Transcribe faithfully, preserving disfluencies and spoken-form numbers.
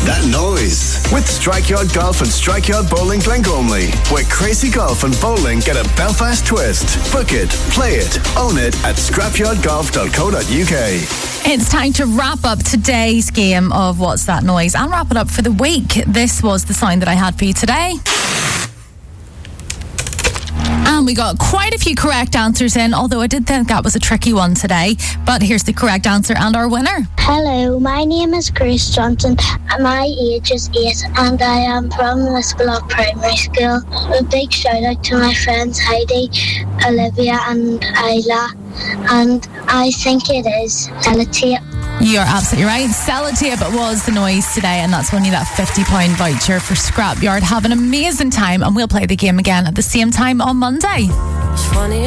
That Noise with Strike Yard Golf and Strike Yard Bowling Glengormley, where crazy golf and bowling get a Belfast twist. Book it, play it, own it at scrapyard golf dot co dot uk. It's time to wrap up today's game of What's That Noise and wrap it up for the week. This was the sound that I had for you today. And we got quite a few correct answers in, although I did think that was a tricky one today. But here's the correct answer and our winner. Hello, my name is Grace Johnson and my age is eight and I am from Lisbolock Primary School. A big shout out to my friends Heidi, Olivia and Isla, and I think it is Sellotape. You're absolutely right. Sellotape was the noise today, and that's only that fifty pound voucher for Scrapyard. Have an amazing time, and we'll play the game again at the same time on Monday.